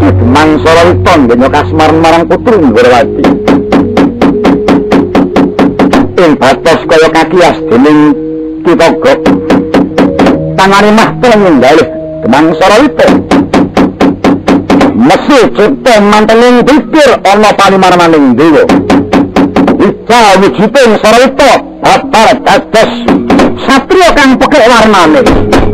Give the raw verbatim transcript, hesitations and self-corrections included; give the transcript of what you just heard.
Demang Sarawita nggenya kasmaran marang putri Ndrawati. Ing batos kaya kakias dening Kitagok. Tangane mahta ninggalih Demang Sarawita. Mesih cipta mantening pikir ana panimarmaning dewa. Ika wujuding Sarawita babar dados satriya kang pekik warnane.